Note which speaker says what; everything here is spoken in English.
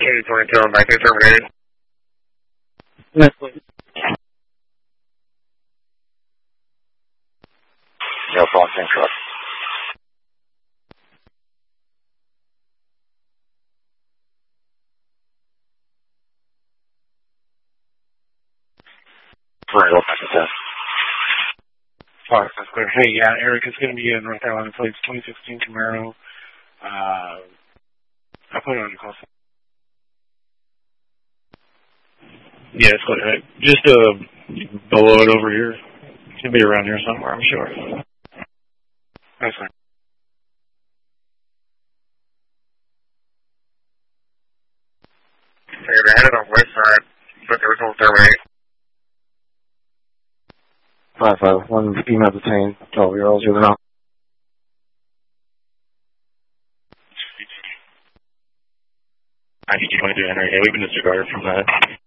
Speaker 1: 22 on back to terminated.
Speaker 2: Yes, please.
Speaker 3: No problem, same truck. Right, open back to 10.
Speaker 1: Alright, that's clear. Hey, yeah, Eric, it's going to be in North Carolina Plates 2016 Camaro. I put it on the call. Yeah, it's good. Just below it over here. It's going to be around here somewhere, I'm sure. That's fine. Hey, they had it on west side, but there was no terminate.
Speaker 3: 5-5, one female detained, 12-year-olds with an out.
Speaker 1: I think you want to do Henry. Yeah, we've been disregarded from that.